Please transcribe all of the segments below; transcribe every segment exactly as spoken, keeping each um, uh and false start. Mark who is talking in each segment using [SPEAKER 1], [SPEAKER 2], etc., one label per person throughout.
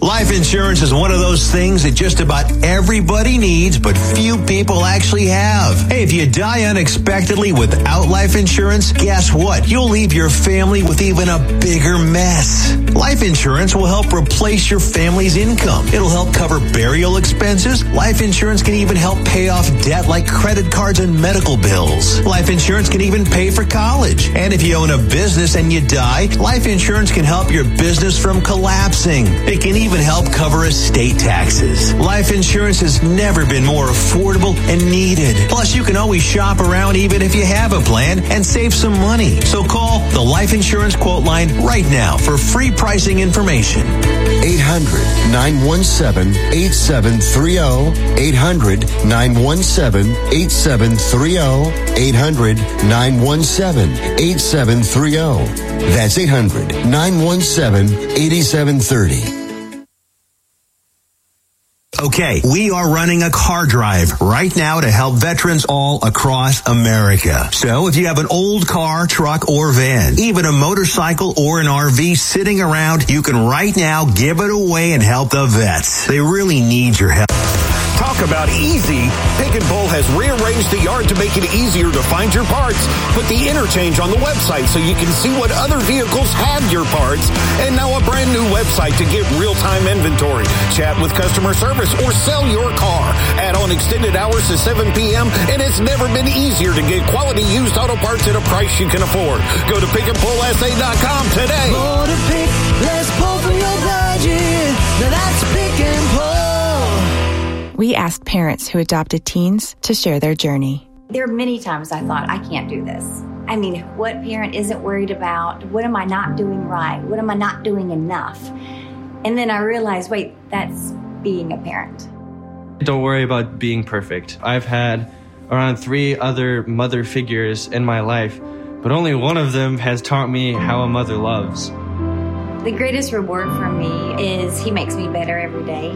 [SPEAKER 1] Life insurance is one of those things that just about everybody needs, but few people actually have. Hey, if you die unexpectedly without life insurance, guess what? You'll leave your family with even a bigger mess. Life insurance will help replace your family's income. It'll help cover burial expenses. Life insurance can even help pay off debt like credit cards and medical bills. Life insurance can even pay for college. And if you own a business and you die, life insurance can help your business from collapsing. It can even help cover estate taxes. Life insurance has never been more affordable and needed. Plus, you can always shop around even if you have a plan and save some money. So call the Life Insurance Quote Line right now for free pricing information.
[SPEAKER 2] eight hundred, nine one seven, eight seven three zero. eight hundred, nine one seven, eight seven three zero. eight hundred, nine one seven, eight seven three zero. That's eight hundred, nine one seven, eight seven three zero.
[SPEAKER 1] Okay, we are running a car drive right now to help veterans all across America. So if you have an old car, truck, or van, even a motorcycle or an R V sitting around, you can right now give it away and help the vets. They really need your help.
[SPEAKER 3] Talk about easy. Pick and Pull has rearranged the yard to make it easier to find your parts. Put the interchange on the website so you can see what other vehicles have your parts. And now a brand new website to get real-time inventory. Chat with customer service or sell your car. Add on extended hours to seven p.m. and it's never been easier to get quality used auto parts at a price you can afford. Go to pick and pull s a dot com today.
[SPEAKER 4] More to pick, less pull for your budget. Now that's Pick and Pull.
[SPEAKER 5] We asked parents who adopted teens to share their journey.
[SPEAKER 6] There are many times I thought, I can't do this. I mean, what parent isn't worried about? What am I not doing right? What am I not doing enough? And then I realized, wait, that's being a parent.
[SPEAKER 7] Don't worry about being perfect. I've had around three other mother figures in my life, but only one of them has taught me how a mother loves.
[SPEAKER 6] The greatest reward for me is he makes me better every day.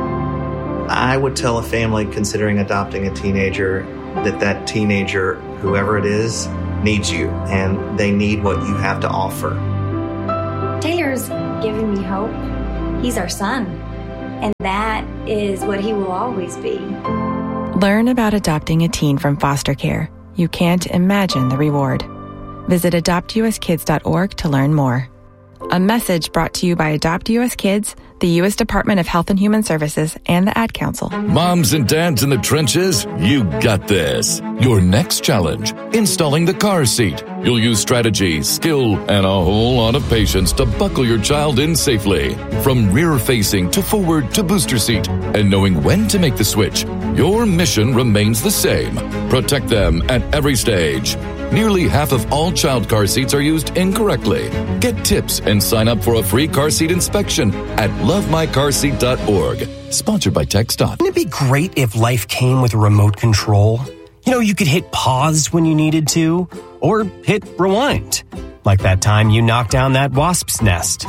[SPEAKER 8] I would tell a family considering adopting a teenager that that teenager, whoever it is, needs you, and they need what you have to offer.
[SPEAKER 6] Taylor's giving me hope. He's our son, and that is what he will always be.
[SPEAKER 5] Learn about adopting a teen from foster care. You can't imagine the reward. Visit adopt u s kids dot org to learn more. A message brought to you by Adopt U S Kids, the U S Department of Health and Human Services, and the Ad Council.
[SPEAKER 9] Moms and dads in the trenches, you got this. Your next challenge, installing the car seat. You'll use strategy, skill, and a whole lot of patience to buckle your child in safely. From rear-facing to forward to booster seat. And knowing when to make the switch, your mission remains the same. Protect them at every stage. Nearly half of all child car seats are used incorrectly. Get tips and sign up for a free car seat inspection at love my car seat dot org. Sponsored by TxDOT.
[SPEAKER 10] Wouldn't it be great if life came with a remote control? You know, you could hit pause when you needed to, or hit rewind. Like that time you knocked down that wasp's nest.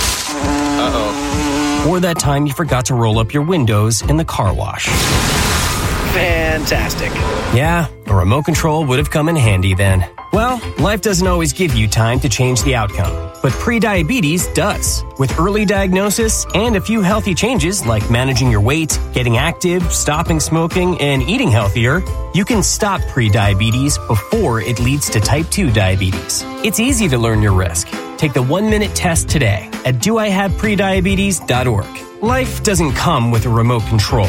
[SPEAKER 10] Uh-oh. Or that time you forgot to roll up your windows in the car wash.
[SPEAKER 11] Fantastic.
[SPEAKER 10] Yeah, a remote control would have come in handy then. Well, life doesn't always give you time to change the outcome, but prediabetes does. With early diagnosis and a few healthy changes like managing your weight, getting active, stopping smoking, and eating healthier, you can stop prediabetes before it leads to type two diabetes. It's easy to learn your risk. Take the one-minute test today at do I have prediabetes dot org. Life doesn't come with a remote control.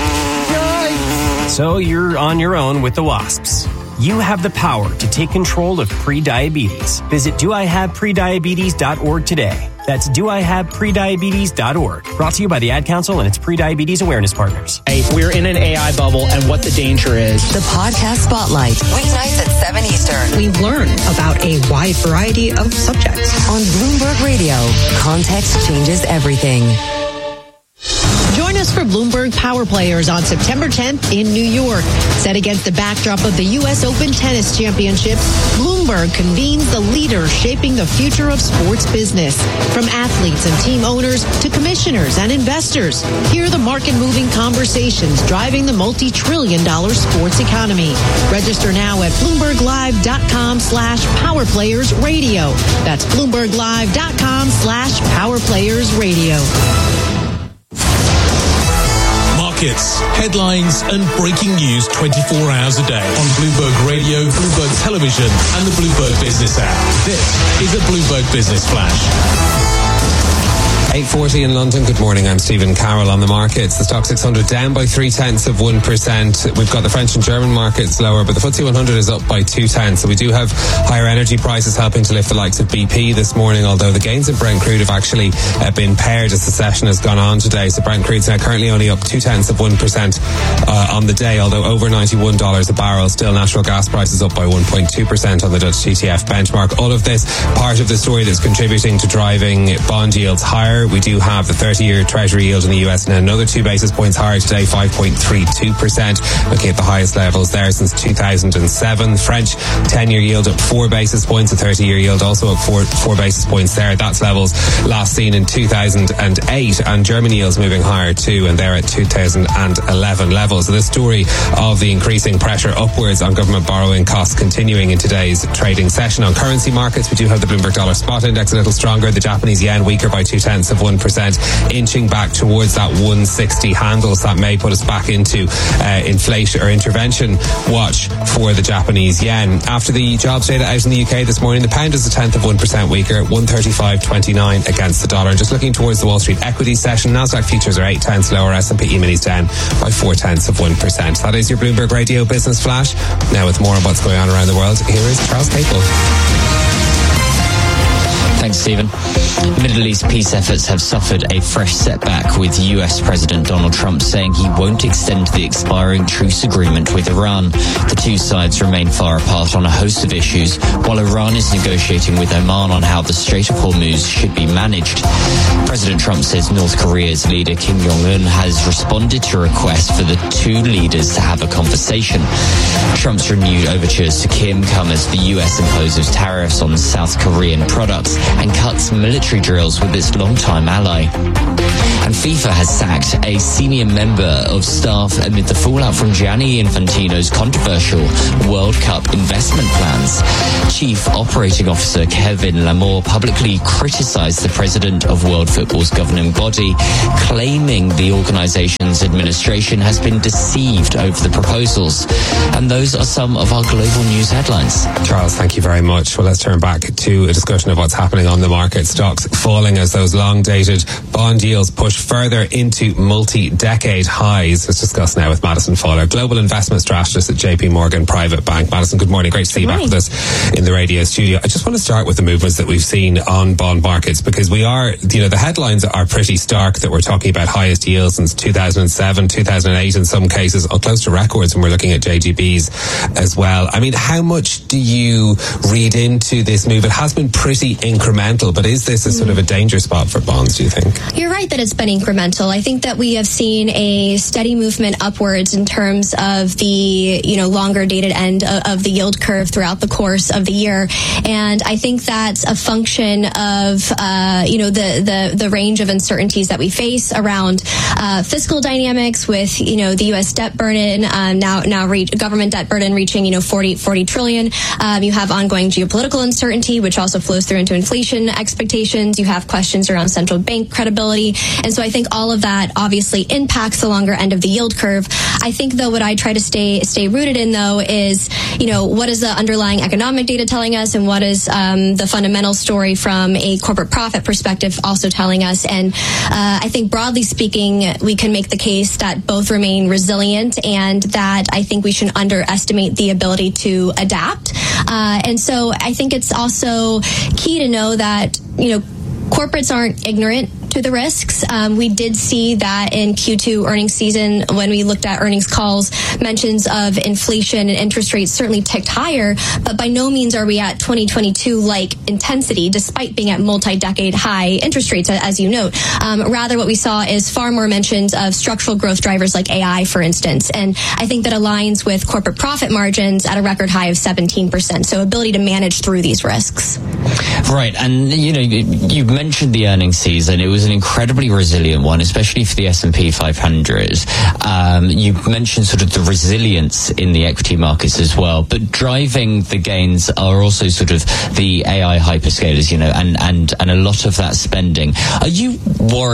[SPEAKER 10] So you're on your own with the wasps. You have the power to take control of prediabetes. Visit do I have prediabetes dot org today. That's do I have prediabetes dot org. Brought to you by the Ad Council and its Prediabetes Awareness Partners.
[SPEAKER 11] Hey, we're in an A I bubble and what the danger is.
[SPEAKER 12] The Podcast Spotlight. Weeknights at seven Eastern.
[SPEAKER 13] We learn about a wide variety of subjects.
[SPEAKER 12] On Bloomberg Radio, context changes everything.
[SPEAKER 13] Join us for Bloomberg Power Players on September tenth in New York. Set against the backdrop of the U S Open Tennis Championships, Bloomberg convenes the leaders shaping the future of sports business. From athletes and team owners to commissioners and investors, hear the market-moving conversations driving the multi-trillion dollar sports economy. Register now at bloomberg live dot com slash power players radio. That's bloomberg live dot com slash power players radio.
[SPEAKER 14] markets, headlines and breaking news twenty-four hours a day on Bloomberg Radio, Bloomberg Television and the Bloomberg Business app. This is a Bloomberg Business Flash.
[SPEAKER 15] eight forty in London. Good morning. I'm Stephen Carroll on the markets. The Stock six hundred down by three tenths of one percent. We've got the French and German markets lower, but the F T S E one hundred is up by two tenths. So we do have higher energy prices helping to lift the likes of B P this morning, although the gains in Brent crude have actually uh, been paired as the session has gone on today. So Brent crude's now currently only up two tenths of one percent uh, on the day, although over ninety-one dollars a barrel. Still, natural gas prices up by one point two percent on the Dutch T T F benchmark. All of this part of the story that's contributing to driving bond yields higher. We do have the thirty-year Treasury yield in the U S and another two basis points higher today, five point three two percent, looking at the highest levels there since two thousand seven. French ten-year yield up four basis points, the thirty-year yield also up four, four basis points there. That's levels last seen in two thousand eight, and German yields moving higher too, and they're at two thousand eleven levels. So the story of the increasing pressure upwards on government borrowing costs continuing in today's trading session. On currency markets, we do have the Bloomberg Dollar Spot Index a little stronger, the Japanese yen weaker by two tenths of one percent, inching back towards that one sixty handle. So that may put us back into uh, inflation or intervention watch for the Japanese yen. After the jobs data out in the U K this morning, the pound is a tenth of one percent weaker, one thirty-five twenty-nine against the dollar. And just looking towards the Wall Street equity session, Nasdaq futures are eight tenths lower, S and P E-minis down by four tenths of one percent. That is your Bloomberg Radio Business Flash. Now with more on what's going on around the world, here is Charles Capel.
[SPEAKER 16] Thanks, Stephen. Middle East peace efforts have suffered a fresh setback, with U S President Donald Trump saying he won't extend the expiring truce agreement with Iran. The two sides remain far apart on a host of issues, while Iran is negotiating with Oman on how the Strait of Hormuz should be managed. President Trump says North Korea's leader Kim Jong-un has responded to requests for the two leaders to have a conversation. Trump's renewed overtures to Kim come as the U S imposes tariffs on South Korean products and cuts military drills with its longtime ally. And FIFA has sacked a senior member of staff amid the fallout from Gianni Infantino's controversial World Cup investment plans. Chief Operating Officer Kevin Lamore publicly criticized the president of World Football's governing body, claiming the organization's administration has been deceived over the proposals. And those are some of our global news headlines.
[SPEAKER 15] Charles, thank you very much. Well, let's turn back to a discussion of what's happening on the market. Stocks falling as those long-dated bond yields push further into multi-decade highs. Let's discuss now with Madison Fowler, Global Investment Strategist at J P Morgan Private Bank. Madison, good morning. Great to see you back with us in the radio studio. I just want to start with the movements that we've seen on bond markets, because we are, you know, the headlines are pretty stark that we're talking about highest yields since two thousand seven, two thousand eight in some cases, or close to records when we're looking at J G Bs as well. I mean, how much do you read into this move? It has been pretty incremental, but is this a sort of a danger spot for bonds, do you think?
[SPEAKER 17] You're right that it's been incremental. I think that we have seen a steady movement upwards in terms of the, you know, longer dated end of, of the yield curve throughout the course of the year. And I think that's a function of, uh, you know, the, the, the range of uncertainties that we face around uh, fiscal dynamics with, you know, the U S debt burden, um, now, now re- government debt burden reaching, you know, forty, forty trillion. Um, you have ongoing geopolitical uncertainty, which also flows through into inflation expectations. You have questions around central bank credibility. And so I think all of that obviously impacts the longer end of the yield curve. I think, though, what I try to stay stay rooted in, though, is, you know, what is the underlying economic data telling us, and what is um, the fundamental story from a corporate profit perspective also telling us. And uh, I think, broadly speaking, we can make the case that both remain resilient, and that I think we shouldn't underestimate the ability to adapt. Uh, and so I think it's also key to know that, you know, corporates aren't ignorant to the risks. Um, we did see that in Q two earnings season, when we looked at earnings calls, mentions of inflation and interest rates certainly ticked higher, but by no means are we at twenty twenty-two like intensity, despite being at multi-decade high interest rates, as you note. Um, rather, what we saw is far more mentions of structural growth drivers like A I, for instance. And I think that aligns with corporate profit margins at a record high of seventeen percent. So ability to manage through these risks.
[SPEAKER 16] Right. And, you know, you mentioned the earnings season. It was an incredibly resilient one, especially for the S and P five hundred. Um, you mentioned sort of the resilience in the equity markets as well, but driving the gains are also sort of the A I hyperscalers, you know, and, and, and a lot of that spending. Are you worried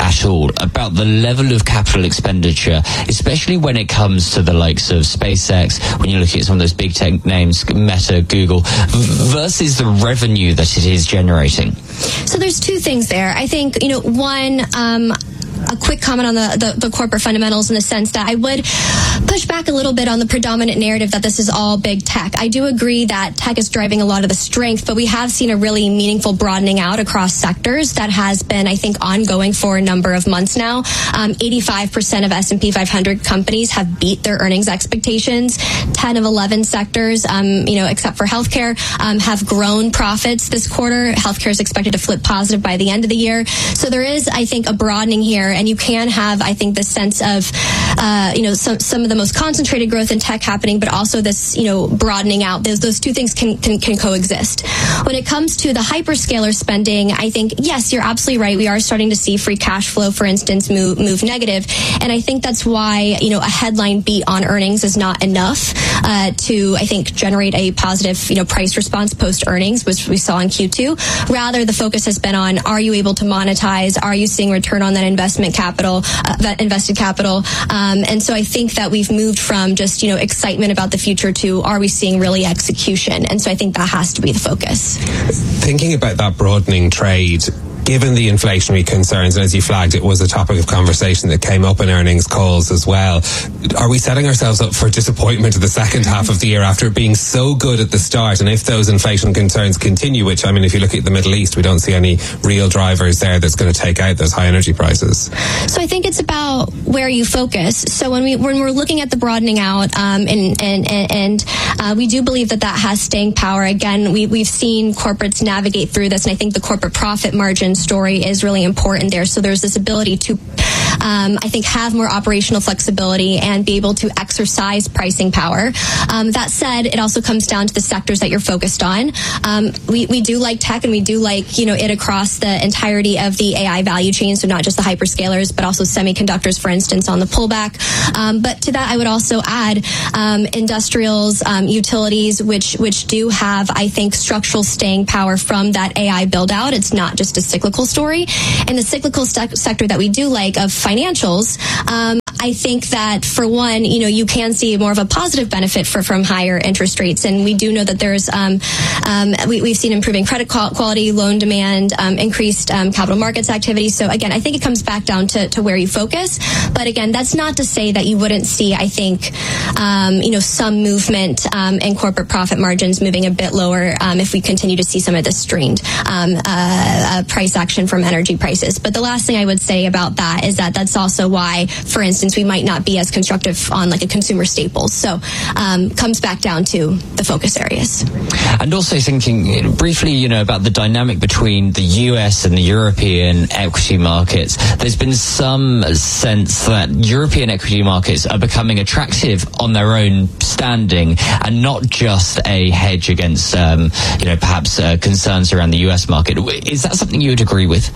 [SPEAKER 16] at all about the level of capital expenditure, especially when it comes to the likes of SpaceX, when you look at some of those big tech names, Meta, Google, versus the revenue that it is generating?
[SPEAKER 17] So there's two things there. I think, you know, one, um, a quick comment on the, the, the corporate fundamentals in the sense that I would push back a little bit on the predominant narrative that this is all big tech. I do agree that tech is driving a lot of the strength, but we have seen a really meaningful broadening out across sectors that has been, I think, ongoing for a number of months now. Um, eighty-five percent of S and P five hundred companies have beat their earnings expectations. ten of eleven sectors, um, you know, except for healthcare, um, have grown profits this quarter. Healthcare is expected to flip positive by the end of the year. So there is, I think, a broadening here. And you can have, I think, this sense of, uh, you know, some, some of the most concentrated growth in tech happening, but also this, you know, broadening out. Those, those two things can, can, can coexist. When it comes to the hyperscaler spending, I think, yes, you're absolutely right. We are starting to see free cash flow, for instance, move, move negative. And I think that's why, you know, a headline beat on earnings is not enough uh, to, I think, generate a positive, you know, price response post earnings, which we saw in Q two. Rather, the focus has been on, are you able to monetize? Are you seeing return on that investment capital, uh, that invested capital? Um, and so I think that we've moved from just, you know, excitement about the future to, are we seeing really execution? And so I think that has to be the focus.
[SPEAKER 15] Thinking about that broadening trade, given the inflationary concerns, and as you flagged, it was a topic of conversation that came up in earnings calls as well. Are we setting ourselves up for disappointment in the second half of the year after being so good at the start? And if those inflation concerns continue, which, I mean, if you look at the Middle East, we don't see any real drivers there that's going to take out those high energy prices.
[SPEAKER 17] So I think it's about where you focus. So when we when we're looking at the broadening out, um, and and and, and uh, we do believe that that has staying power. Again, we we've seen corporates navigate through this, and I think the corporate profit margin story is really important there. So there's this ability to, um, I think, have more operational flexibility and be able to exercise pricing power. Um, that said, it also comes down to the sectors that you're focused on. Um, we, we do like tech, and we do like, you know, it across the entirety of the A I value chain. So not just the hyperscalers, but also semiconductors, for instance, on the pullback. Um, but to that, I would also add um, industrials, um, utilities, which which do have, I think, structural staying power from that A I build out. It's not just a cyclical story. And the cyclical st- sector that we do like of financials, um, I think that for one, you know, you can see more of a positive benefit for from higher interest rates. And we do know that there's, um, um, we, we've seen improving credit quality, loan demand, um, increased um, capital markets activity. So again, I think it comes back down to, to where you focus. But again, that's not to say that you wouldn't see, I think, um, you know, some movement um, in corporate profit margins moving a bit lower um, if we continue to see some of this strained um, uh, uh, price action from energy prices. But the last thing I would say about that is that that's also why, for instance, we might not be as constructive on like a consumer staples. So um, comes back down to the focus areas.
[SPEAKER 16] And also thinking briefly, you know, about the dynamic between the U S and the European equity markets. There's been some sense that European equity markets are becoming attractive on their own standing and not just a hedge against, um, you know, perhaps uh, concerns around the U S market. Is that something you would agree with?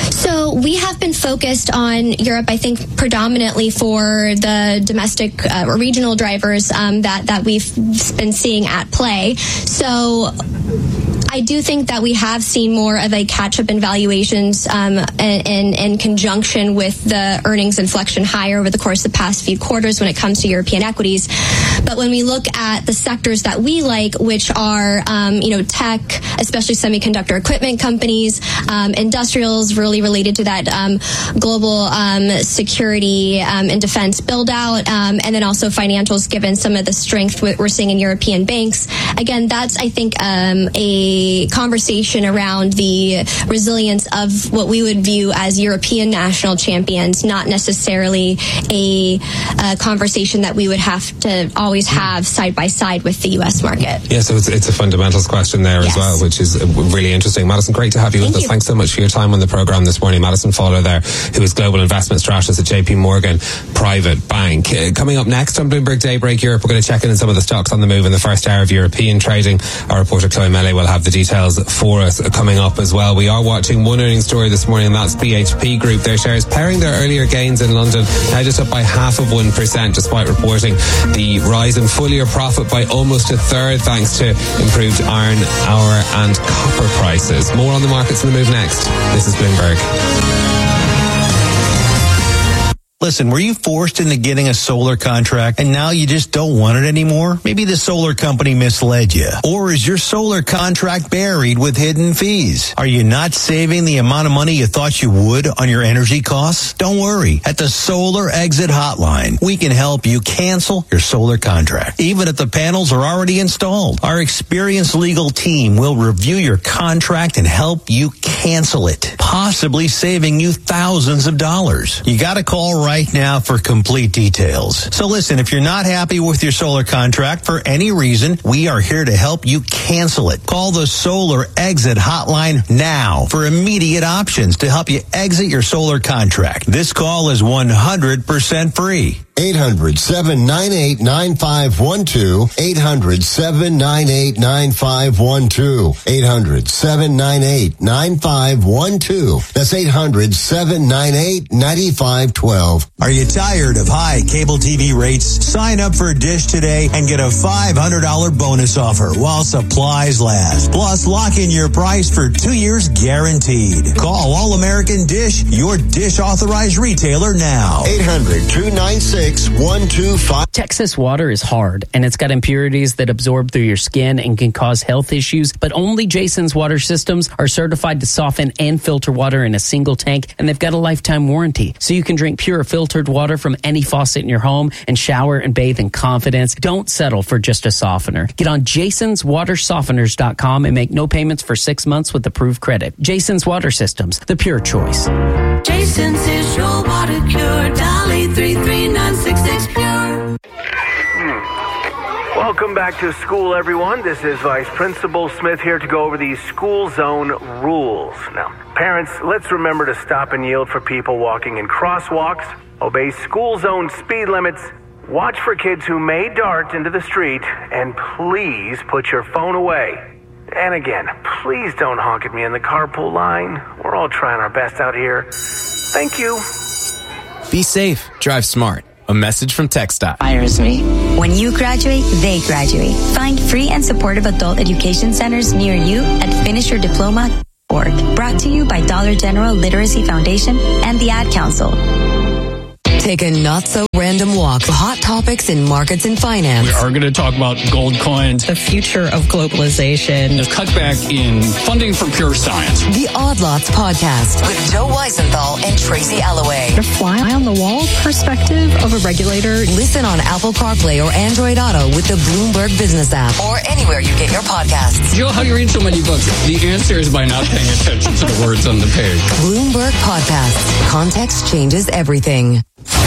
[SPEAKER 17] So we have been focused on Europe, I think, predominantly for the domestic uh, or regional drivers um, that, that we've been seeing at play. So I do think that we have seen more of a catch-up in valuations um, in, in, in conjunction with the earnings inflection higher over the course of the past few quarters when it comes to European equities. But when we look at the sectors that we like, which are, um, you know, tech, especially semiconductor equipment companies, um, industrials really related to that um, global um, security um, and defense build-out, um, and then also financials, given some of the strength we're seeing in European banks. Again, that's, I think, um, a conversation around the resilience of what we would view as European national champions, not necessarily a, a conversation that we would have to always have side by side with the U S market.
[SPEAKER 15] Yeah, so it's, it's a fundamentals question there yes. as well, which is really interesting. Madison, great to have you
[SPEAKER 17] Thank
[SPEAKER 15] with us.
[SPEAKER 17] You.
[SPEAKER 15] Thanks so much for your time on the program this morning. Madison Fowler there, who is Global Investment Strategist at J P Morgan Private Bank. Uh, coming up next on Bloomberg Daybreak Europe, we're going to check in on some of the stocks on the move in the first hour of European trading. Our reporter Chloe Melee will have the details for us coming up as well. We are watching one earnings story this morning, and that's B H P Group. Their shares pairing their earlier gains in London, now just up by half of one percent, despite reporting the rise in full year profit by almost a third, thanks to improved iron ore and copper prices. More on the markets in the move next. This is Bloomberg.
[SPEAKER 1] Listen, were you forced into getting a solar contract and now you just don't want it anymore? Maybe the solar company misled you. Or is your solar contract buried with hidden fees? Are you not saving the amount of money you thought you would on your energy costs? Don't worry. At the Solar Exit Hotline, we can help you cancel your solar contract, even if the panels are already installed. Our experienced legal team will review your contract and help you cancel it, possibly saving you thousands of dollars. You got to call right now for complete details. So listen, if you're not happy with your solar contract for any reason, we are here to help you cancel it. Call the Solar Exit Hotline now for immediate options to help you exit your solar contract. This call is one hundred percent free.
[SPEAKER 2] eight hundred, seven nine eight, nine five one two. eight hundred, seven nine eight, nine five one two. eight hundred, seven nine eight, nine five one two. That's eight hundred, seven nine eight, nine five one two.
[SPEAKER 1] Are you tired of high cable T V rates? Sign up for Dish today and get a five hundred dollars bonus offer while supplies last. Plus, lock in your price for two years guaranteed. Call All American Dish, your Dish authorized retailer now.
[SPEAKER 2] eight hundred, two nine six, one two five.
[SPEAKER 11] Texas water is hard, and it's got impurities that absorb through your skin and can cause health issues, but only Jason's water systems are certified to soften and filter water in a single tank, and they've got a lifetime warranty. So you can drink pure filtered water from any faucet in your home and shower and bathe in confidence. Don't settle for just a softener. Get on jasons water softeners dot com and make no payments for six months with approved credit. Jason's Water Systems, the pure choice.
[SPEAKER 4] Jason's is your water cure. Dolly three three nine six six pure.
[SPEAKER 18] Welcome back to school, everyone. This is Vice Principal Smith here to go over the school zone rules. Now, parents, let's remember to stop and yield for people walking in crosswalks, obey school zone speed limits, watch for kids who may dart into the street, and please put your phone away. And again, please don't honk at me in the carpool line. We're all trying our best out here. Thank you.
[SPEAKER 19] Be safe. Drive smart. A message from TxDOT.
[SPEAKER 20] Inspires me. When you graduate, they graduate. Find free and supportive adult education centers near you at finish your diploma dot org. Brought to you by Dollar General Literacy Foundation and the Ad Council.
[SPEAKER 12] Take a not-so-random walk. Hot topics in markets and finance.
[SPEAKER 21] We are going to talk about gold coins.
[SPEAKER 22] The future of globalization.
[SPEAKER 21] The cutback in funding for pure science.
[SPEAKER 12] The Odd Lots Podcast with Joe Weisenthal and Tracy Alloway.
[SPEAKER 22] The fly-on-the-wall perspective of a regulator.
[SPEAKER 12] Listen on Apple CarPlay or Android Auto with the Bloomberg Business app or anywhere you get your podcasts.
[SPEAKER 21] Joe, how do you read so many books? The answer is by not paying attention to the words on the page.
[SPEAKER 12] Bloomberg Podcasts. Context changes everything.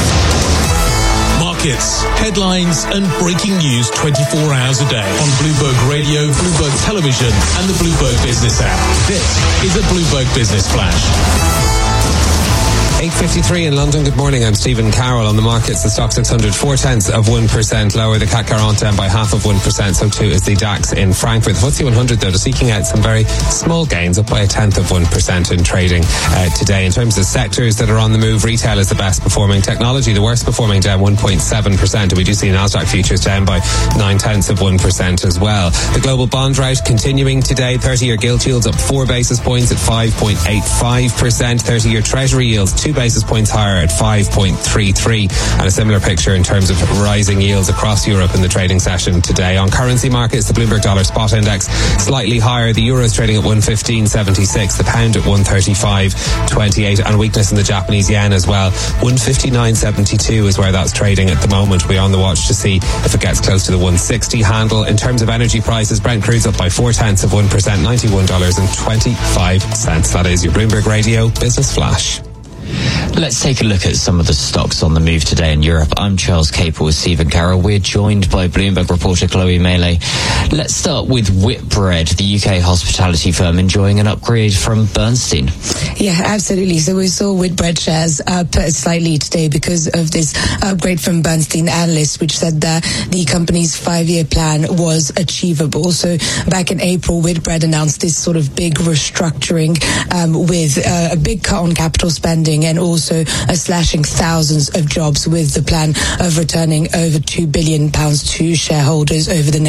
[SPEAKER 14] Markets, headlines, and breaking news twenty-four hours a day on Bloomberg Radio, Bloomberg Television, and the Bloomberg Business app. This is a Bloomberg Business Flash.
[SPEAKER 15] eight fifty-three in London. Good morning. I'm Stephen Carroll. On the markets, the stock six hundred, four tenths of one percent lower. The C A C quarante down by half of one percent. So too is the DAX in Frankfurt. The F T S E one hundred, though, is eking out some very small gains, up by a tenth of one percent in trading uh, today. In terms of sectors that are on the move, retail is the best performing. Technology, the worst performing, down one point seven percent. And we do see Nasdaq futures down by nine tenths of one percent as well. The global bond rout continuing today. thirty-year gilt yields up four basis points at five point eight five percent. thirty-year treasury yields two basis points higher at five point three three, and a similar picture in terms of rising yields across Europe in the trading session today. On currency markets, the Bloomberg Dollar Spot Index slightly higher. The euro is trading at one fifteen seventy-six, the pound at one thirty-five twenty-eight, and weakness in the Japanese yen as well. one fifty-nine seventy-two is where that's trading at the moment. We're on the watch to see if it gets close to the one sixty handle. In terms of energy prices, Brent crude's up by four tenths of one percent, ninety-one dollars and twenty-five cents. That is your Bloomberg Radio Business Flash.
[SPEAKER 16] Let's take a look at some of the stocks on the move today in Europe. I'm Charles Capel with Stephen Carroll. We're joined by Bloomberg reporter Chloe Melee. Let's start with Whitbread, the U K hospitality firm enjoying an upgrade from Bernstein.
[SPEAKER 23] Yeah, absolutely. So we saw Whitbread shares up slightly today because of this upgrade from Bernstein analysts, which said that the company's five-year plan was achievable. So back in April, Whitbread announced this sort of big restructuring um, with uh, a big cut on capital spending and also uh, slashing thousands of jobs, with the plan of returning over two billion pounds to shareholders over the next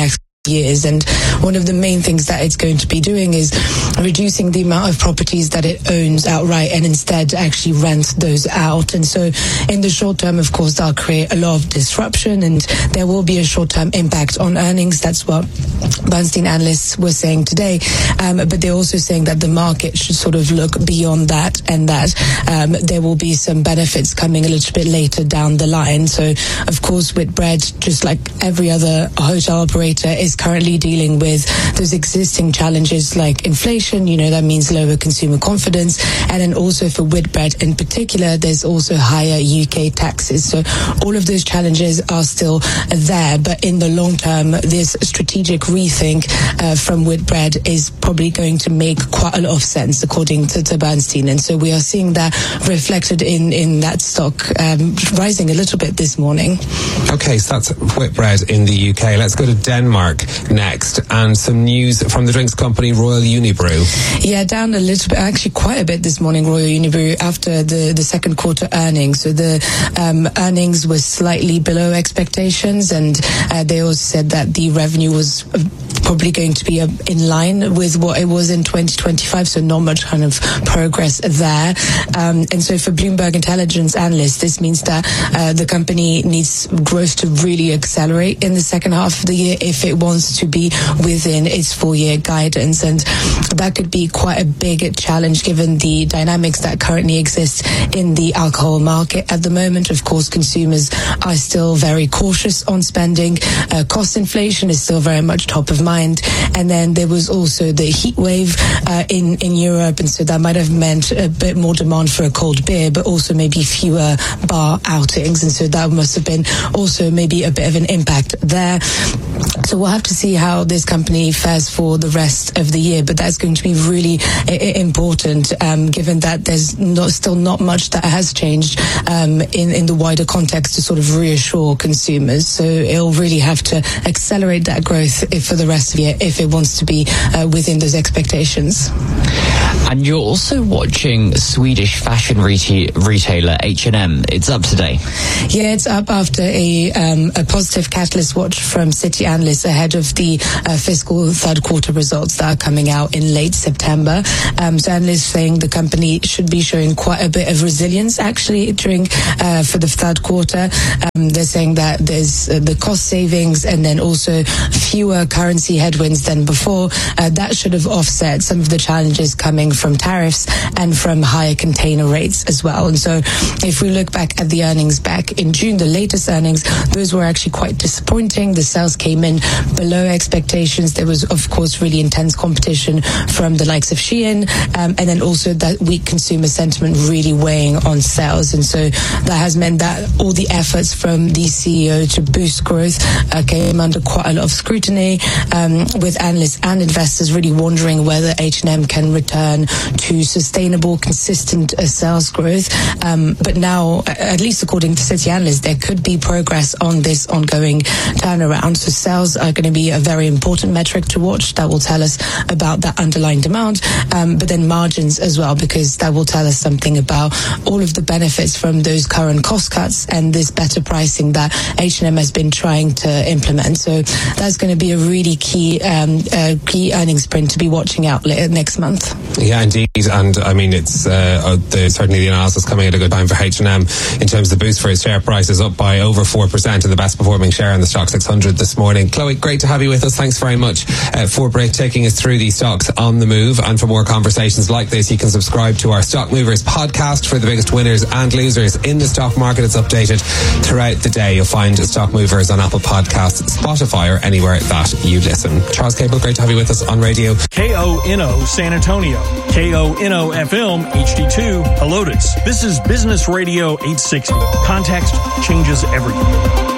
[SPEAKER 23] years. And one of the main things that it's going to be doing is reducing the amount of properties that it owns outright and instead actually rent those out. And so in the short term, of course, that'll create a lot of disruption and there will be a short-term impact on earnings. That's what Bernstein analysts were saying today. Um, but they're also saying that the market should sort of look beyond that and that um, there will be some benefits coming a little bit later down the line. So, of course, Whitbread, just like every other hotel operator, is currently dealing with those existing challenges like inflation. You know, that means lower consumer confidence. And then also for Whitbread in particular, there's also higher U K taxes. So all of those challenges are still there. But in the long term, this strategic rethink uh, from Whitbread is probably going to make quite a lot of sense, according to, to Bernstein. And so we are seeing that reflected in, in that stock um, rising a little bit this morning.
[SPEAKER 15] Okay, so that's Whitbread in the U K. Let's go to Denmark next, and some news from the drinks company Royal Unibrew.
[SPEAKER 23] Yeah, down a little bit, actually quite a bit this morning, Royal Unibrew, after the, the second quarter earnings. So the um, earnings were slightly below expectations, and uh, they also said that the revenue was probably going to be uh, in line with what it was in twenty twenty-five, so not much kind of progress there. Um, and so for Bloomberg Intelligence analysts, this means that uh, the company needs growth to really accelerate in the second half of the year if it wants to be within its full-year guidance. And that could be quite a big challenge given the dynamics that currently exist in the alcohol market at the moment. Of course, consumers are still very cautious on spending. Uh, cost inflation is still very much top of mind. And then there was also the heat wave uh, in, in Europe, and so that might have meant a bit more demand for a cold beer, but also maybe fewer bar outings. And so that must have been also maybe a bit of an impact there. So we'll have to see how this company fares for the rest of the year, but that's going to be really I- important um, given that there's not, still not much that has changed um, in, in the wider context to sort of reassure consumers. So it'll really have to accelerate that growth if, for the rest of the year if it wants to be uh, within those expectations.
[SPEAKER 16] And you're also watching Swedish fashion reta- retailer H and M. It's up today.
[SPEAKER 23] Yeah, it's up after a um, a positive catalyst watch from Citi analysts ahead of the uh, fiscal third quarter results that are coming out in late September. Um, so analysts saying the company should be showing quite a bit of resilience actually during uh, for the third quarter. Um, they're saying that there's uh, the cost savings and then also fewer currency headwinds than before. Uh, that should have offset some of the challenges coming from tariffs and from higher container rates as well. And so if we look back at the earnings back in June, the latest earnings, those were actually quite disappointing. The sales came in below expectations. There was, of course, really intense competition from the likes of Shein, um, and then also that weak consumer sentiment really weighing on sales. And so that has meant that all the efforts from the C E O to boost growth uh, came under quite a lot of scrutiny, um, with analysts and investors really wondering whether H and M can return to sustainable, consistent uh, sales growth. Um, but now, at least according to Citi analysts, there could be progress on this ongoing turnaround. So sales are going to be a very important metric to watch. That will tell us about that underlying demand, um, but then margins as well, because that will tell us something about all of the benefits from those current cost cuts and this better pricing that H and M has been trying to implement. So that's going to be a really key um, uh, key earnings print to be watching out later next month.
[SPEAKER 15] Yeah, indeed. And I mean, it's uh, the, certainly the analysis coming at a good time for H and M in terms of the boost for its share price is up by over four percent and the best performing share in the stock six hundred this morning. Chloe, great to have you with us. Thanks very much uh, for break, taking us through these stocks on the move. And for more conversations like this, you can subscribe to our Stock Movers podcast for the biggest winners and losers in the stock market. It's updated throughout the day. You'll find Stock Movers on Apple Podcasts, Spotify, or anywhere that you listen. Charles Cable, great to have you with us on radio.
[SPEAKER 3] K O N O San Antonio, K O N O F M H D two Helotes. This is Business Radio eight sixty. Context changes everything.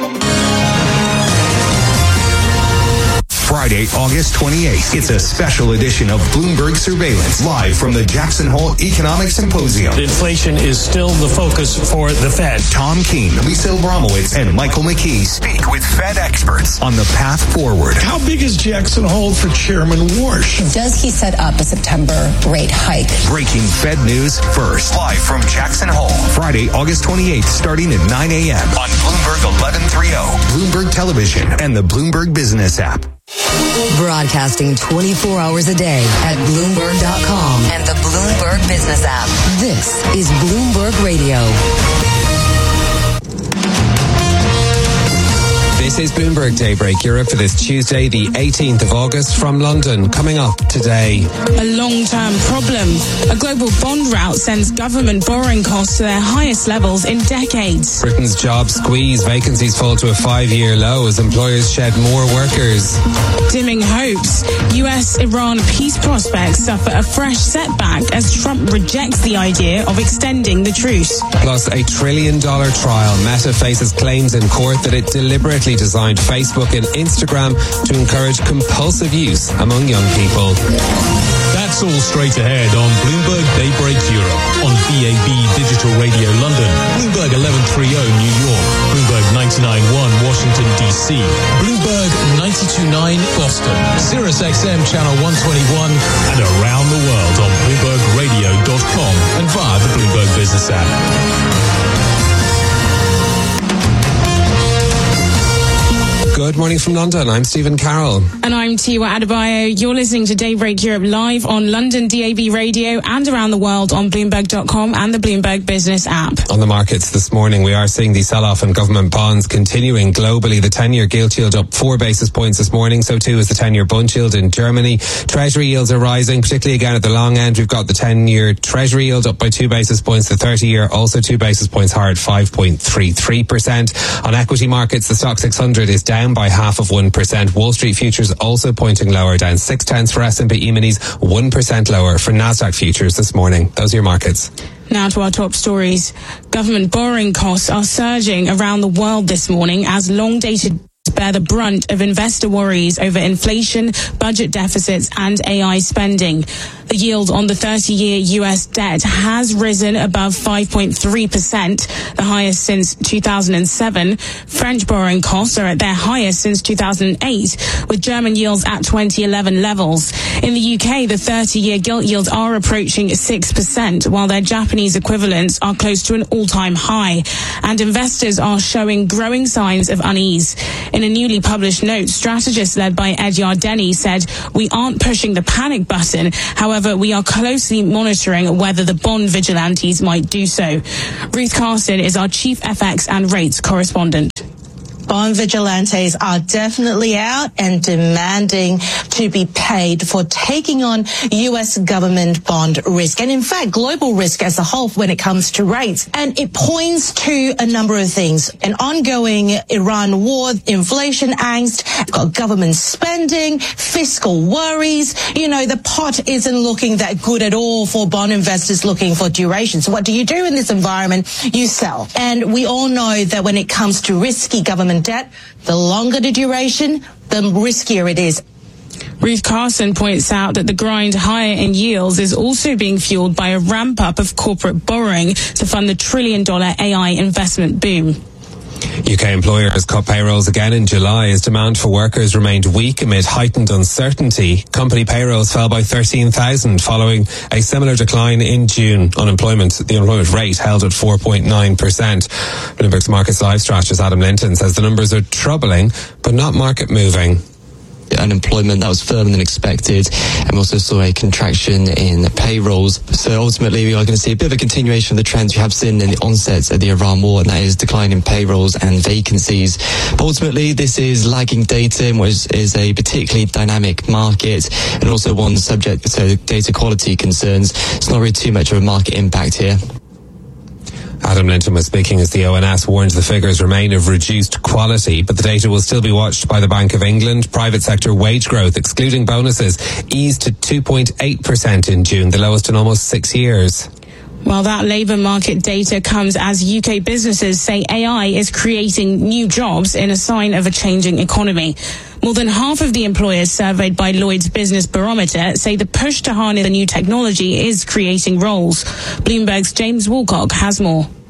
[SPEAKER 7] Friday, August twenty-eighth. It's a special edition of Bloomberg Surveillance, live from the Jackson Hole Economic Symposium.
[SPEAKER 3] Inflation is still the focus for the Fed.
[SPEAKER 7] Tom Keene, Lisa Abramowitz, and Michael McKee speak with Fed experts on the path forward.
[SPEAKER 8] How big is Jackson Hole for Chairman Warsh?
[SPEAKER 24] Does he set up a September rate hike?
[SPEAKER 7] Breaking Fed news first, live from Jackson Hole. Friday, August twenty-eighth, starting at nine a.m. on Bloomberg eleven thirty, Bloomberg Television, and the Bloomberg Business app.
[SPEAKER 12] Broadcasting twenty-four hours a day at Bloomberg dot com and the Bloomberg Business app. This is Bloomberg Radio.
[SPEAKER 15] This is Bloomberg Daybreak Europe for this Tuesday, the eighteenth of August from London. Coming up today.
[SPEAKER 5] A long-term problem. A global bond rout sends government borrowing costs to their highest levels in decades.
[SPEAKER 15] Britain's job squeeze. Vacancies fall to a five-year low as employers shed more workers.
[SPEAKER 5] Dimming hopes. U S Iran peace prospects suffer a fresh setback as Trump rejects the idea of extending the truce.
[SPEAKER 15] Plus a trillion dollar trial. Meta faces claims in court that it deliberately designed Facebook and Instagram to encourage compulsive use among young people.
[SPEAKER 14] That's all straight ahead on Bloomberg Daybreak Europe, on B A B Digital Radio London, Bloomberg eleven thirty New York, Bloomberg ninety-nine point one Washington D C, Bloomberg ninety-two point nine Boston, Sirius X M Channel one twenty-one, and around the world on Bloomberg Radio dot com and via the Bloomberg Business app.
[SPEAKER 15] Good morning from London. I'm Stephen Carroll.
[SPEAKER 5] And I'm Tiwa Adebayo. You're listening to Daybreak Europe live on London D A B Radio and around the world on Bloomberg dot com and the Bloomberg Business app.
[SPEAKER 15] On the markets this morning, we are seeing the sell-off in government bonds continuing globally. The ten-year gilt yield up four basis points this morning. So too is the ten-year bund yield in Germany. Treasury yields are rising, particularly again at the long end. We've got the ten-year Treasury yield up by two basis points. The thirty-year also two basis points higher at five point three three percent. On equity markets, the stock six hundred is down by half of one percent. Wall Street futures also pointing lower, down six tenths for S and P E-minis, one percent lower for Nasdaq futures this morning. Those are your markets.
[SPEAKER 5] Now to our top stories. Government borrowing costs are surging around the world this morning as long-dated bear the brunt of investor worries over inflation, budget deficits and A I spending. The yield on the thirty-year U S debt has risen above five point three percent, the highest since two thousand seven. French borrowing costs are at their highest since two thousand eight, with German yields at twenty eleven levels. In the U K, the thirty-year gilt yields are approaching six percent, while their Japanese equivalents are close to an all-time high. And investors are showing growing signs of unease. In a newly published note, strategists led by Ed Yardeni said, "We aren't pushing the panic button. However, we are closely monitoring whether the bond vigilantes might do so." Ruth Carson is our chief F X and rates correspondent.
[SPEAKER 6] Bond vigilantes are definitely out and demanding to be paid for taking on U S government bond risk. And in fact, global risk as a whole when it comes to rates. And it points to a number of things. An ongoing Iran war, inflation angst, got government spending, fiscal worries. You know, the pot isn't looking that good at all for bond investors looking for duration. So what do you do in this environment? You sell. And we all know that when it comes to risky government debt, the longer the duration, the riskier it is.
[SPEAKER 5] Ruth Carson points out that the grind higher in yields is also being fueled by a ramp up of corporate borrowing to fund the trillion dollar A I investment boom.
[SPEAKER 15] U K employers cut payrolls again in July as demand for workers remained weak amid heightened uncertainty. Company payrolls fell by thirteen thousand following a similar decline in June. Unemployment, the unemployment rate held at four point nine percent. Bloomberg's Markets Live strategist Adam Linton says the numbers are troubling but not market moving.
[SPEAKER 9] Unemployment that was firmer than expected, and we also saw a contraction in payrolls. So ultimately we are going to see a bit of a continuation of the trends we have seen in the onset of the Iran war, and that is decline in payrolls and vacancies. But ultimately this is lagging data, which is a particularly dynamic market and also one subject to data quality concerns. It's not really too much of a market impact here.
[SPEAKER 15] Adam Linton was speaking as the O N S warns the figures remain of reduced quality, but the data will still be watched by the Bank of England. Private sector wage growth, excluding bonuses, eased to two point eight percent in June, the lowest in almost six years.
[SPEAKER 5] While that labour market data comes as U K businesses say A I is creating new jobs in a sign of a changing economy. More than half of the employers surveyed by Lloyd's Business Barometer say the push to harness the new technology is creating roles. Bloomberg's James Woolcock has more.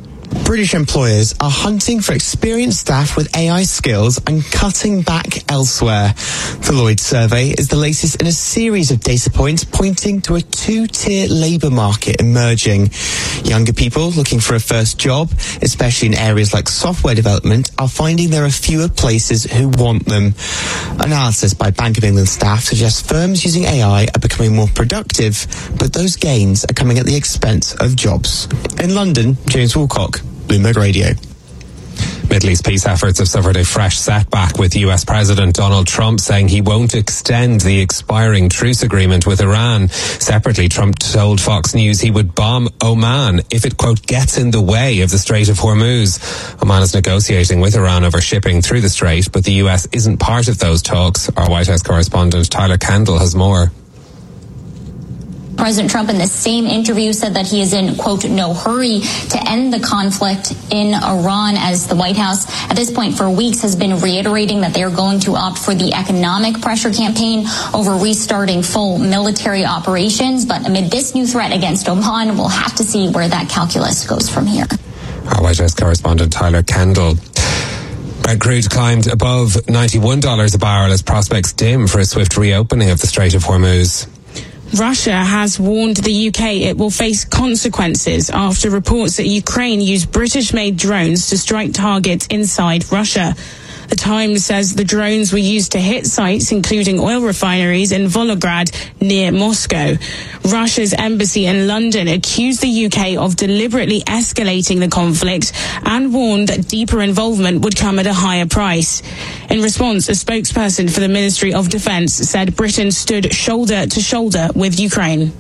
[SPEAKER 1] British employers are hunting for experienced staff with A I skills and cutting back elsewhere. The Lloyd survey is the latest in a series of data points pointing to a two-tier labour market emerging. Younger people looking for a first job, especially in areas like software development, are finding there are fewer places who want them. Analysis by Bank of England staff suggests firms using A I are becoming more productive, but those gains are coming at the expense of jobs. In London, James Woolcock, Bloomberg Radio.
[SPEAKER 15] Middle East peace efforts have suffered a fresh setback, with U S President Donald Trump saying he won't extend the expiring truce agreement with Iran. Separately, Trump told Fox News he would bomb Oman if it, quote, gets in the way of the Strait of Hormuz. Oman is negotiating with Iran over shipping through the strait, but the U S isn't part of those talks. Our White House correspondent Tyler Kendall has more.
[SPEAKER 10] President Trump in the same interview said that he is in, quote, no hurry to end the conflict in Iran, as the White House at this point for weeks has been reiterating that they are going to opt for the economic pressure campaign over restarting full military operations. But amid this new threat against Oman, we'll have to see where that calculus goes from here.
[SPEAKER 15] Our White House correspondent Tyler Kendall. Brent crude climbed above ninety-one dollars a barrel as prospects dim for a swift reopening of the Strait of Hormuz.
[SPEAKER 5] Russia has warned the U K it will face consequences after reports that Ukraine used British-made drones to strike targets inside Russia. The Times says the drones were used to hit sites including oil refineries in Volgograd near Moscow. Russia's embassy in London accused the U K of deliberately escalating the conflict and warned that deeper involvement would come at a higher price. In response, a spokesperson for the Ministry of Defence said Britain stood shoulder to shoulder with Ukraine.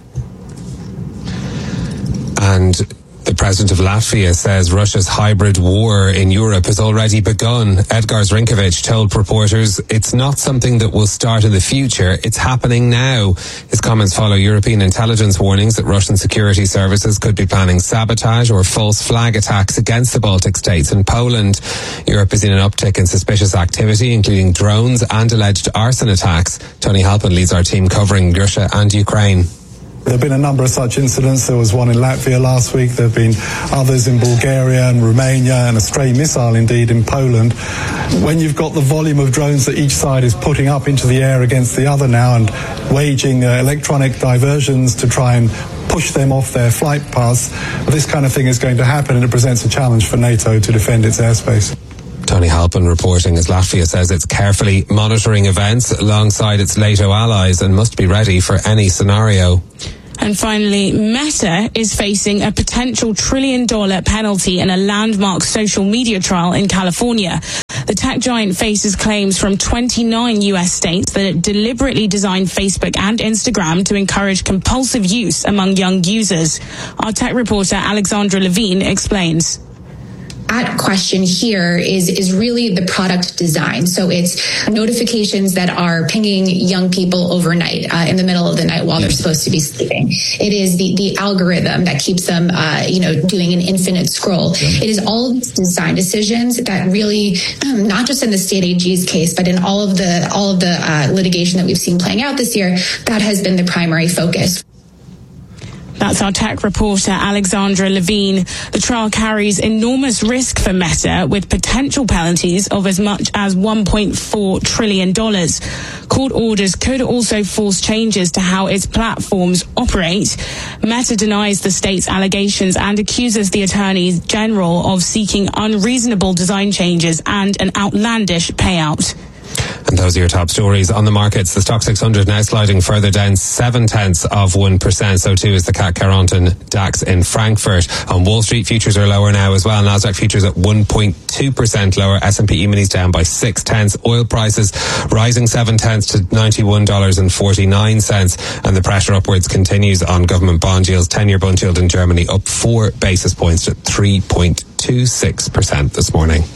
[SPEAKER 15] And the president of Latvia says Russia's hybrid war in Europe has already begun. Edgars Rinkovic told reporters it's not something that will start in the future, it's happening now. His comments follow European intelligence warnings that Russian security services could be planning sabotage or false flag attacks against the Baltic states and Poland. Europe is in an uptick in suspicious activity, including drones and alleged arson attacks. Tony Halpin leads our team covering Russia and Ukraine.
[SPEAKER 13] There have been a number of such incidents. There was one in Latvia last week. There have been others in Bulgaria and Romania, and a stray missile indeed in Poland. When you've got the volume of drones that each side is putting up into the air against the other now and waging uh, electronic diversions to try and push them off their flight paths, this kind of thing is going to happen, and it presents a challenge for NATO to defend its airspace.
[SPEAKER 15] Tony Halpin reporting as Latvia says it's carefully monitoring events alongside its NATO allies and must be ready for any scenario.
[SPEAKER 5] And finally, Meta is facing a potential trillion dollar penalty in a landmark social media trial in California. The tech giant faces claims from twenty-nine U S states that it deliberately designed Facebook and Instagram to encourage compulsive use among young users. Our tech reporter Alexandra Levine explains.
[SPEAKER 17] At question here is is really the product design. So it's notifications that are pinging young people overnight uh, in the middle of the night while they're supposed to be sleeping. It is the the algorithm that keeps them, uh, you know, doing an infinite scroll. It is all of these design decisions that really, um, not just in the state A G's case, but in all of the all of the uh, litigation that we've seen playing out this year, that has been the primary focus.
[SPEAKER 5] That's our tech reporter, Alexandra Levine. The trial carries enormous risk for Meta, with potential penalties of as much as one point four trillion dollars. Court orders could also force changes to how its platforms operate. Meta denies the state's allegations and accuses the Attorney General of seeking unreasonable design changes and an outlandish payout.
[SPEAKER 15] And those are your top stories on the markets. The Stock six hundred now sliding further down seven tenths of one percent. So too is the C A C Caronten DAX in Frankfurt. On Wall Street, futures are lower now as well. Nasdaq futures at one point two percent lower. S and P E-minis down by six tenths. Oil prices rising seven tenths to ninety-one dollars and forty-nine cents. And the pressure upwards continues on government bond yields. ten-year bond yield in Germany up four basis points to three point two six percent this morning.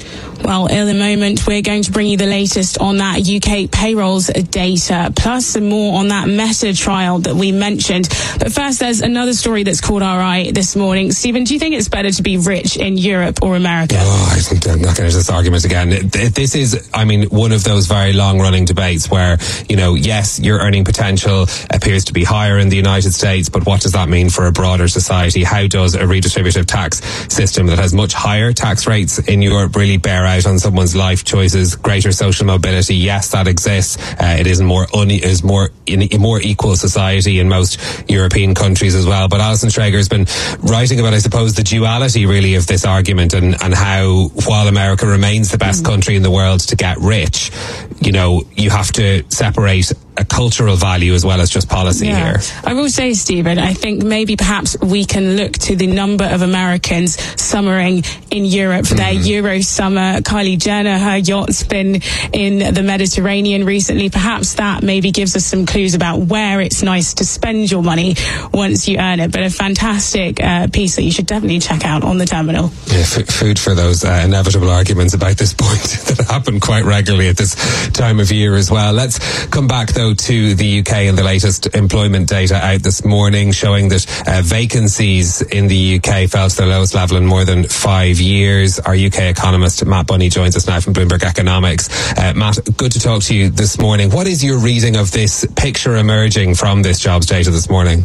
[SPEAKER 5] Well, in a moment, we're going to bring you the latest on that U K payrolls data, plus some more on that Meta trial that we mentioned. But first, there's another story that's caught our eye this morning. Stephen, do you think it's better to be rich in Europe or America?
[SPEAKER 15] Oh, I think I'm not going to this argument again. This is, I mean, one of those very long-running debates where, you know, yes, your earning potential appears to be higher in the United States, but what does that mean for a broader society? How does a redistributive tax system that has much higher tax rates in Europe really bear out on someone's life choices? Greater social mobility, yes, that exists. Uh, it is a more un- is more in a more equal society in most European countries as well. But Alison Schrager has been writing about, I suppose, the duality really of this argument, and and how while America remains the best country in the world to get rich, you know, you have to separate a cultural value as well as just policy
[SPEAKER 5] yeah.
[SPEAKER 15] here.
[SPEAKER 5] I will say, Stephen, I think maybe perhaps we can look to the number of Americans summering in Europe for their mm. Euro summer. Kylie Jenner, her yacht's been in the Mediterranean recently. Perhaps that maybe gives us some clues about where it's nice to spend your money once you earn it. But a fantastic uh, piece that you should definitely check out on the terminal.
[SPEAKER 15] Yeah, f- food for those uh, inevitable arguments about this point that happen quite regularly at this time of year as well. Let's come back though to the U K and the latest employment data out this morning showing that uh, vacancies in the U K fell to their lowest level in more than five years. Our U K economist Matt Bunny joins us now from Bloomberg Economics. Uh, Matt, good to talk to you this morning. What is your reading of this picture emerging from this jobs data this morning?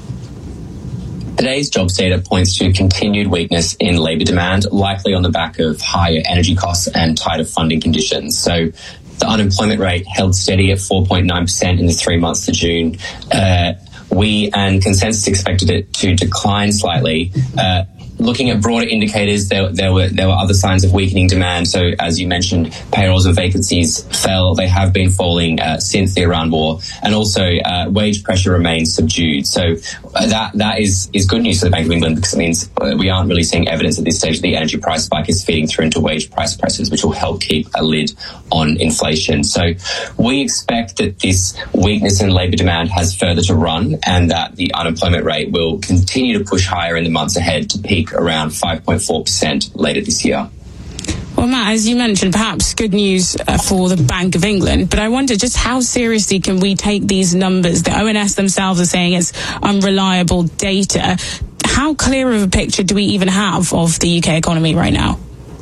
[SPEAKER 2] Today's jobs data points to continued weakness in labour demand, likely on the back of higher energy costs and tighter funding conditions. So the unemployment rate held steady at four point nine percent in the three months to June. Uh, we and consensus expected it to decline slightly. Uh, Looking at broader indicators, there, there were there were other signs of weakening demand. So, as you mentioned, payrolls and vacancies fell. They have been falling uh, since the Iran war, and also uh, wage pressure remains subdued. So, uh, that that is is good news for the Bank of England, because it means uh, we aren't really seeing evidence at this stage that the energy price spike is feeding through into wage price pressures, which will help keep a lid on inflation. So, we expect that this weakness in labour demand has further to run, and that the unemployment rate will continue to push higher in the months ahead to peak around five point four percent later this year.
[SPEAKER 5] Well, Matt, as you mentioned, perhaps good news uh, for the Bank of England, but I wonder just how seriously can we take these numbers? The O N S themselves are saying it's unreliable data. How clear of a picture do we even have of the U K economy right now?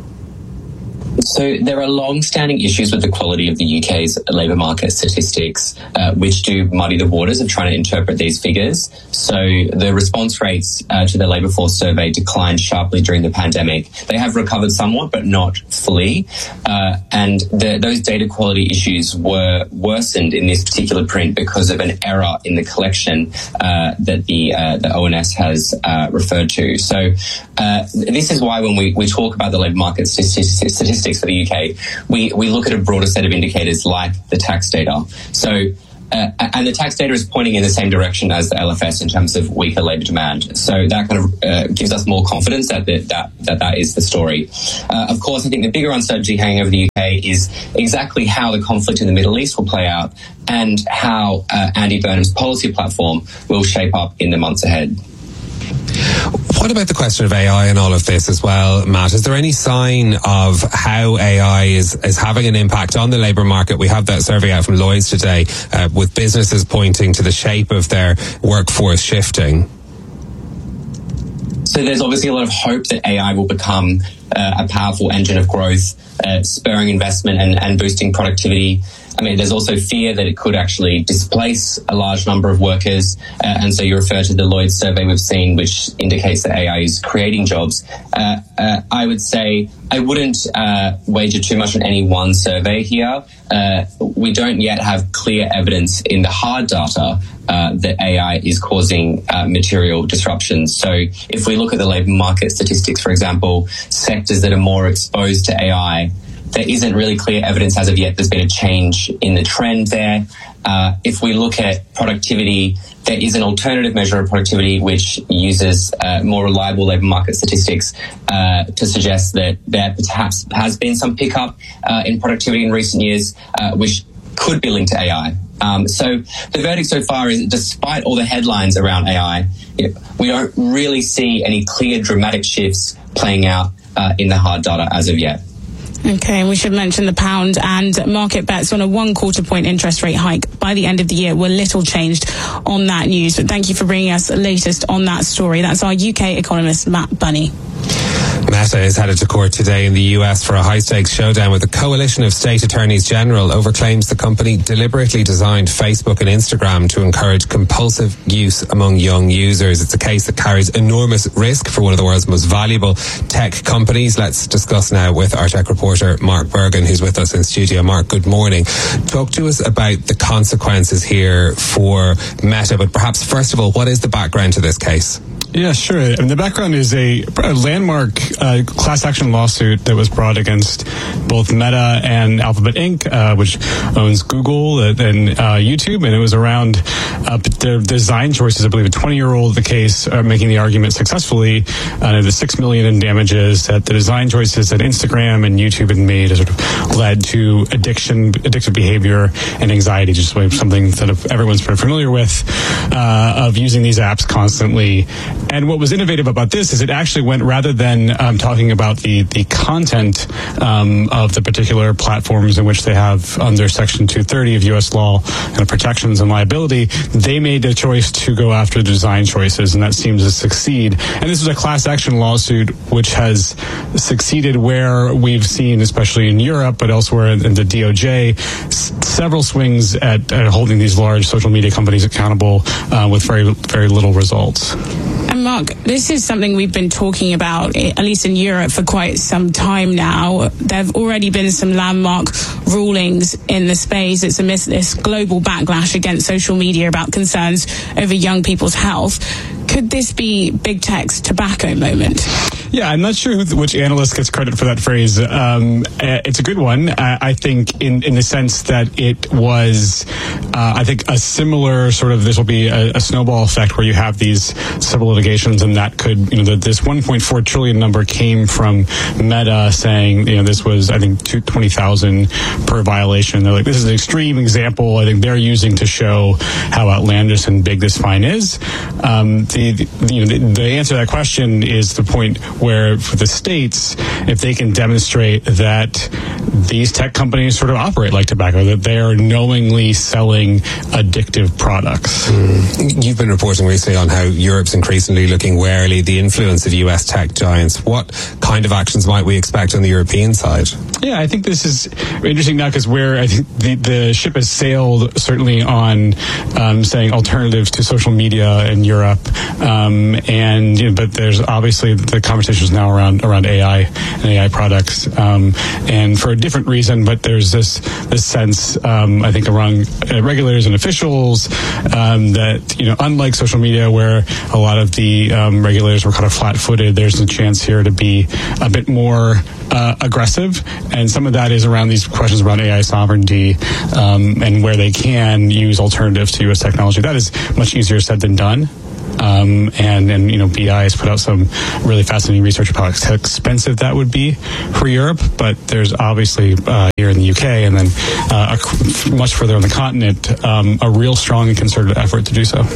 [SPEAKER 2] So there are long-standing issues with the quality of the U K's labour market statistics, uh, which do muddy the waters of trying to interpret these figures. So the response rates uh, to the labour force survey declined sharply during the pandemic. They have recovered somewhat, but not fully. Uh, and the, those data quality issues were worsened in this particular print because of an error in the collection uh, that the uh, the O N S has uh, referred to. So uh, this is why when we, we talk about the labour market statistics, statistics for the U K, we, we look at a broader set of indicators like the tax data. So, uh, and the tax data is pointing in the same direction as the L F S in terms of weaker labour demand. So that kind of uh, gives us more confidence that the, that, that that is the story. Uh, of course, I think the bigger uncertainty hanging over the U K is exactly how the conflict in the Middle East will play out, and how uh, Andy Burnham's policy platform will shape up in the months ahead.
[SPEAKER 15] What about the question of A I and all of this as well, Matt? Is there any sign of how A I is, is having an impact on the labour market? We have that survey out from Lloyds today uh, with businesses pointing to the shape of their workforce shifting.
[SPEAKER 2] So there's obviously a lot of hope that A I will become uh, a powerful engine of growth, uh, spurring investment and, and boosting productivity. I mean, there's also fear that it could actually displace a large number of workers. Uh, and so you refer to the Lloyds survey we've seen, which indicates that A I is creating jobs. Uh, uh, I would say I wouldn't uh, wager too much on any one survey here. Uh, we don't yet have clear evidence in the hard data uh, that A I is causing uh, material disruptions. So if we look at the labour market statistics, for example, sectors that are more exposed to A I, there isn't really clear evidence as of yet there's been a change in the trend there. Uh, if we look at productivity, there is an alternative measure of productivity which uses uh, more reliable labour market statistics uh, to suggest that there perhaps has been some pickup uh, in productivity in recent years, uh, which could be linked to A I. Um, so the verdict so far is, despite all the headlines around A I, you know, we don't really see any clear dramatic shifts playing out uh, in the hard data as of yet.
[SPEAKER 5] Okay, and we should mention the pound and market bets on a one quarter point interest rate hike by the end of the year were little changed on that news. But thank you for bringing us the latest on that story. That's our U K economist, Matt Bunny.
[SPEAKER 15] Meta is headed to court today in the U S for a high-stakes showdown with a coalition of state attorneys general over claims the company deliberately designed Facebook and Instagram to encourage compulsive use among young users. It's a case that carries enormous risk for one of the world's most valuable tech companies. Let's discuss now with our tech reporter, Mark Bergen, who's with us in studio. Mark, good morning. Talk to us about the consequences here for Meta, but perhaps first of all, what is the background to this case?
[SPEAKER 4] Yeah, sure. I mean, the background is a, a landmark uh, class action lawsuit that was brought against both Meta and Alphabet Incorporated, uh, which owns Google and uh, YouTube, and it was around uh, their design choices. I believe a twenty-year-old, the case, uh, making the argument successfully, uh, the six million in damages that the design choices that Instagram and YouTube had made has sort of led to addiction, addictive behavior, and anxiety, just something that everyone's pretty familiar with, uh, of using these apps constantly. And what was innovative about this is it actually went, rather than um, talking about the, the content um, of the particular platforms in which they have under Section two thirty of U S law kind of protections and liability, they made a choice to go after the design choices, and that seems to succeed. And this is a class action lawsuit which has succeeded where we've seen, especially in Europe, but elsewhere in the D O J, s- several swings at, at holding these large social media companies accountable uh, with very, very little results.
[SPEAKER 5] And Mark, this is something we've been talking about, at least in Europe, for quite some time now. There have already been some landmark rulings in the space. It's amidst this global backlash against social media about concerns over young people's health. Could this be big tech's tobacco moment?
[SPEAKER 4] Yeah, I'm not sure who, which analyst gets credit for that phrase. Um, it's a good one. I, I think in, in the sense that it was, uh, I think, a similar sort of, this will be a, a snowball effect where you have these civil litigations, and that could, you know, the, this one point four trillion number came from Meta saying, you know, this was, I think, twenty thousand per violation. They're like, this is an extreme example I think they're using to show how outlandish and big this fine is. Um, the, the, you know, the, the answer to that question is the point where for the states, if they can demonstrate that these tech companies sort of operate like tobacco, that they are knowingly selling addictive products.
[SPEAKER 15] Mm. You've been reporting recently on how Europe's increasingly looking warily at the influence of U S tech giants. What kind of actions might we expect on the European side?
[SPEAKER 4] Yeah, I think this is interesting now because where I think the, the ship has sailed certainly on um, saying alternatives to social media in Europe, um, and you know, but there's obviously the conversations now around around A I and A I products, um, and for a different reason. But there's this this sense um, I think among uh, regulators and officials um, that you know unlike social media where a lot of the um, regulators were kind of flat-footed, there's a chance here to be a bit more uh, aggressive. And some of that is around these questions around A I sovereignty um, and where they can use alternatives to U S technology. That is much easier said than done. Um, and, and, you know, B I has put out some really fascinating research about how expensive that would be for Europe. But there's obviously uh, here in the U K and then uh, much further on the continent, um, a real strong and concerted effort to do so.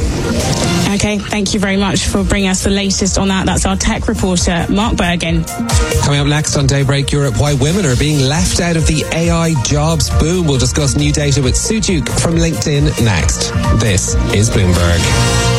[SPEAKER 5] Okay, thank you very much for bringing us the latest on that. That's our tech reporter, Mark Bergen.
[SPEAKER 15] Coming up next on Daybreak Europe, why women are being left out of the A I jobs boom. We'll discuss new data with Sue Duke from LinkedIn next. This is Bloomberg.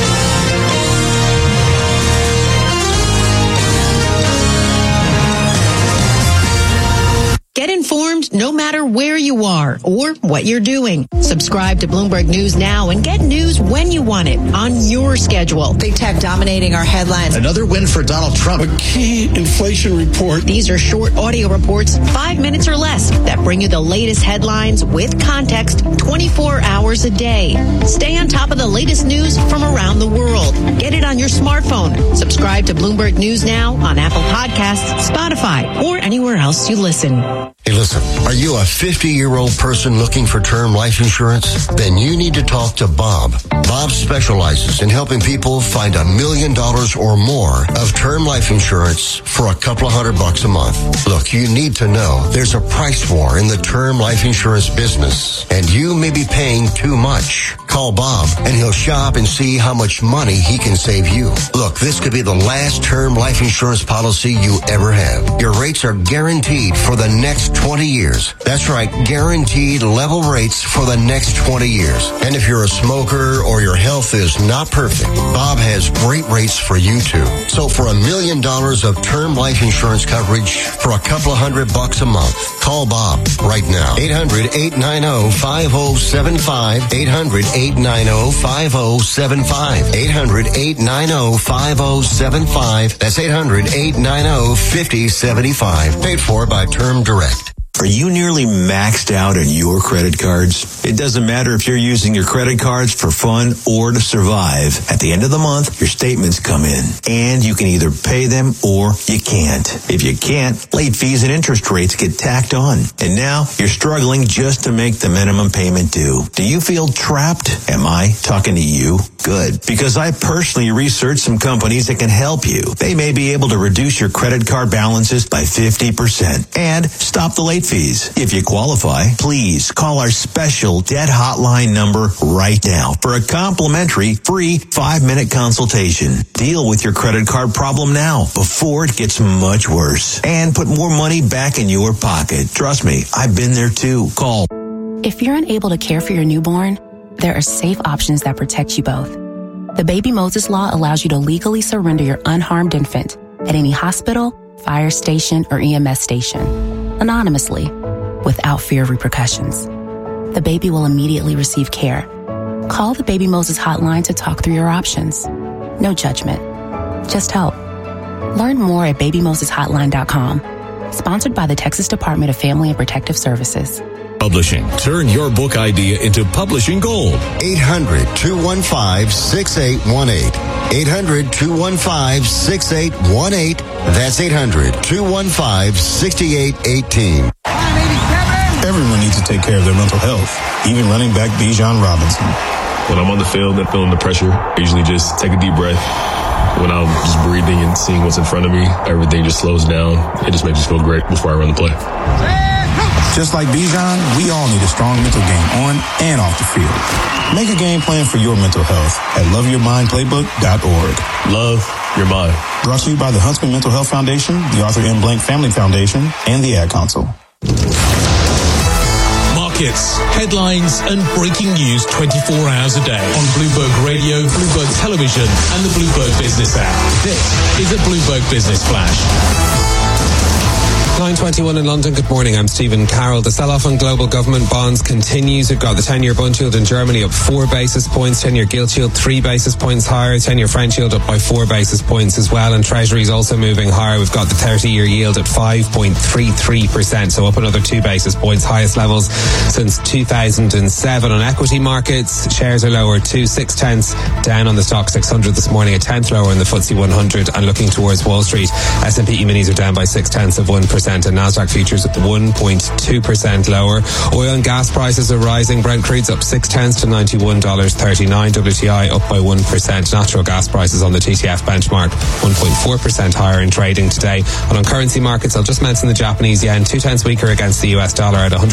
[SPEAKER 11] Get informed no matter where you are or what you're doing. Subscribe to Bloomberg News now and get news when you want it on your schedule. Big tech dominating our headlines.
[SPEAKER 8] Another win for Donald Trump. A key inflation report.
[SPEAKER 11] These are short audio reports, five minutes or less, that bring you the latest headlines with context twenty-four hours a day. Stay on top of the latest news from around the world. Get it on your smartphone. Subscribe to Bloomberg News now on Apple Podcasts, Spotify, or anywhere else you listen.
[SPEAKER 18] Hey, listen, are you a fifty-year-old person looking for term life insurance? Then you need to talk to Bob. Bob specializes in helping people find a million dollars or more of term life insurance for a couple of hundred bucks a month. Look, you need to know there's a price war in the term life insurance business, and you may be paying too much. Call Bob, and he'll shop and see how much money he can save you. Look, this could be the last term life insurance policy you ever have. Your rates are guaranteed for the next next twenty years. That's right, guaranteed level rates for the next twenty years. And if you're a smoker or your health is not perfect, Bob has great rates for you too. So for a million dollars of term life insurance coverage for a couple of hundred bucks a month, call Bob right now. eight hundred, eight nine zero, five zero seven five. eight hundred, eight nine zero, five zero seven five. eight hundred, eight nine zero, five zero seven five. That's eight hundred, eight nine zero, five zero seven five. Paid for by Term Direct.
[SPEAKER 19] Are you nearly maxed out on your credit cards? It doesn't matter if you're using your credit cards for fun or to survive. At the end of the month, your statements come in, and you can either pay them or you can't. If you can't, late fees and interest rates get tacked on. And now you're struggling just to make the minimum payment due. Do you feel trapped? Am I talking to you? Good. Because I personally researched some companies that can help you. They may be able to reduce your credit card balances by fifty percent and stop the late fees. If you qualify, please call our special debt hotline number right now for a complimentary free five-minute consultation. Deal with your credit card problem now before it gets much worse and put more money back in your pocket. Trust me, I've been there too. Call.
[SPEAKER 20] If you're unable to care for your newborn, there are safe options that protect you both. The Baby Moses Law allows you to legally surrender your unharmed infant at any hospital, fire station, or E M S station, anonymously, without fear of repercussions. The baby will immediately receive care. Call the Baby Moses hotline to talk through your options. No judgment, just help. Learn more at baby moses hotline dot com. Sponsored by the Texas Department of Family and Protective Services.
[SPEAKER 14] Publishing. Turn your book idea into publishing gold.
[SPEAKER 18] eight hundred, two one five, six eight one eight. eight hundred, two one five, six eight one eight. That's eight hundred, two one five, six eight one eight.
[SPEAKER 21] Everyone needs to take care of their mental health, even running back Bijan Robinson.
[SPEAKER 22] When I'm on the field and feeling the pressure, I usually just take a deep breath. When I'm just breathing and seeing what's in front of me, everything just slows down. It just makes me feel great before I run the play.
[SPEAKER 21] Just like Bijan, we all need a strong mental game on and off the field. Make a game plan for your mental health at love your mind playbook dot org.
[SPEAKER 22] Love your mind.
[SPEAKER 21] Brought to you by the Huntsman Mental Health Foundation, the Arthur M. Blank Family Foundation, and the Ad Council.
[SPEAKER 14] Markets, headlines, and breaking news twenty-four hours a day on Bloomberg Radio, Bloomberg Television, and the Bloomberg Business app. This is a Bloomberg Business Flash.
[SPEAKER 15] nine twenty-one in London. Good morning. I'm Stephen Carroll. The sell-off on global government bonds continues. We've got the ten-year Bund yield in Germany up four basis points, ten-year gilt yield three basis points higher, ten-year French yield up by four basis points as well, and Treasuries also moving higher. We've got the thirty-year yield at five point three three percent, so up another two basis points, highest levels since two thousand seven. On equity markets, shares are lower two six tenths down on the stock six hundred this morning, a tenth lower in the F T S E one hundred, and looking towards Wall Street, S and P E-minis are down by six tenths of one percent. And Nasdaq futures at one point two percent lower. Oil and gas prices are rising. Brent crude's up six tenths to ninety-one dollars and thirty-nine cents. W T I up by one percent. Natural gas prices on the T T F benchmark one point four percent higher in trading today. And on currency markets, I'll just mention the Japanese yen, two tenths weaker against the U S dollar at one hundred